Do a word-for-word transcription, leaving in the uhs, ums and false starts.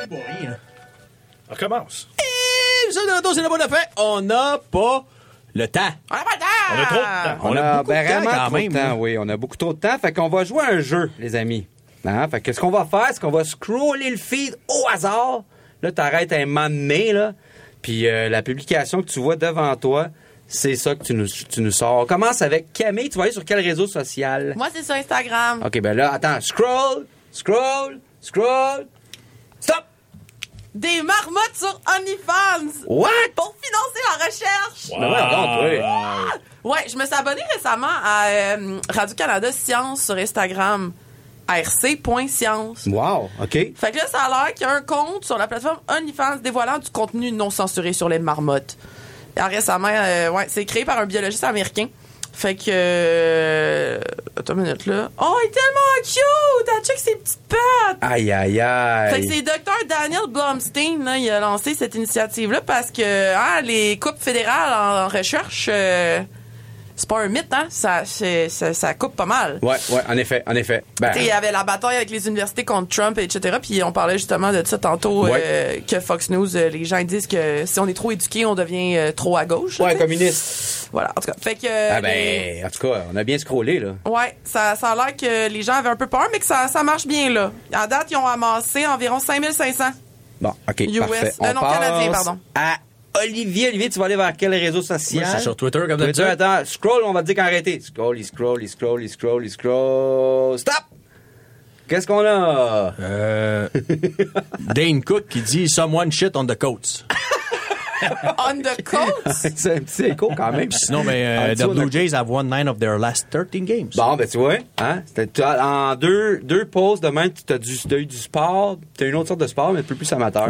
Pas rien. On recommence. Et ça, de retour, c'est la bonne affaire. On n'a pas le temps. On a pas le temps! On a trop de temps. On a beaucoup de temps vraiment quand trop même, de temps, là. oui. On a beaucoup trop de temps. Fait qu'on va jouer à un jeu, les amis. Hein? Fait que ce qu'on va faire, c'est qu'on va scroller le feed au hasard. Là, t'arrêtes un moment donné, là. Puis euh, la publication que tu vois devant toi, c'est ça que tu nous, tu nous sors. On commence avec Camille. Tu vas aller sur quel réseau social? Moi, c'est sur Instagram. OK, ben là, attends. Scroll, scroll, scroll. Stop! Des marmottes sur OnlyFans. What? Pour financer la recherche. Wow. Ben ouais, donc, oui. Ouais, je me suis abonnée récemment à euh, Radio-Canada Science sur Instagram. R C point science. Wow, OK. Fait que là, ça a l'air qu'il y a un compte sur la plateforme OnlyFans dévoilant du contenu non censuré sur les marmottes. Et récemment, euh, ouais, c'est créé par un biologiste américain. Fait que... Euh, attends une minute, là. Oh, il est tellement cute! Ah, check ses petites pattes! Aïe, aïe, aïe. Fait que c'est docteur Daniel Blumstein, là, il a lancé cette initiative-là parce que hein, les coupes fédérales en, en recherche... Euh, c'est pas un mythe, hein? Ça, c'est, ça, ça coupe pas mal. Ouais, ouais, en effet, en effet. Ben, Il y avait la bataille avec les universités contre Trump, et cetera. Puis on parlait justement de ça tantôt, Ouais. euh, que Fox News, euh, les gens ils disent que si on est trop éduqué, on devient euh, trop à gauche. ouais, tu sais. communiste. Voilà, en tout cas. Fait que... Ah ben, les- en tout cas, on a bien scrollé, là. Ouais, ça, ça a l'air que les gens avaient un peu peur, mais que ça, ça marche bien, là. À date, ils ont amassé environ cinq mille cinq cents. Bon, OK, U S. parfait. Euh, non, canadien, pardon. À Olivier. Olivier, tu vas aller vers quel réseau social? Moi, c'est sur Twitter, comme Twitter, d'habitude. attends, scroll, on va te dire qu'arrêter. Scroll, il scroll, il scroll, il scroll, il scroll. Stop! Qu'est-ce qu'on a? Euh, Dane Cook qui dit « Someone shit on the coats On the coast? C'est un petit écho quand même. ». Sinon, ben, euh, En the dessous, on a- Blue Jays have won nine of their last thirteen games. Bon, ben tu vois, hein? C'était- tu as- en deux, deux pauses de même, tu as, du, t'as eu du sport, tu as une autre sorte de sport, mais un peu plus amateur.